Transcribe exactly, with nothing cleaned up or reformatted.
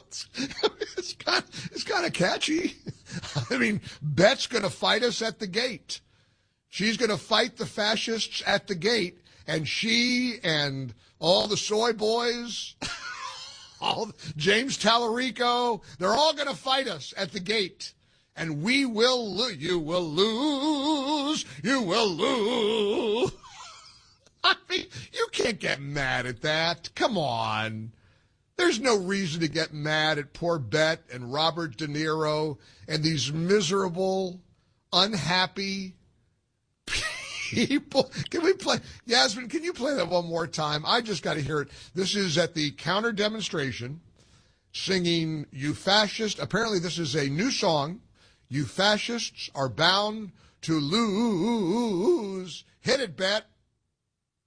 it's kind, it's kind of catchy. I mean, Bet's going to fight us at the gate. She's going to fight the fascists at the gate, and she and all the soy boys, all James Tallarico, they're all going to fight us at the gate. And we will lose. You will lose. You will lose. I mean, you can't get mad at that. Come on. There's no reason to get mad at poor Bet and Robert De Niro and these miserable, unhappy people. Can we play? Yasmin, can you play that one more time? I just got to hear it. This is at the counter demonstration singing You Fascist. Apparently this is a new song. You fascists are bound to lose. Hit it, Bet.